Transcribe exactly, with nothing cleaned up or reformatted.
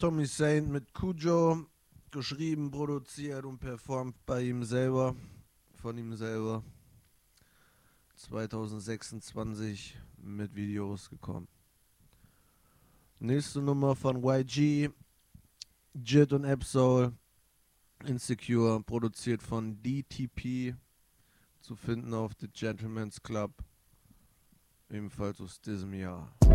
Tommy Saint mit Cujo, geschrieben, produziert und performt bei ihm selber, von ihm selber. zwanzig sechsundzwanzig mit Videos gekommen. Nächste Nummer von Y G, Jit und Absol, Insecure, produziert von D T P, zu finden auf The Gentleman's Club, ebenfalls aus diesem Jahr.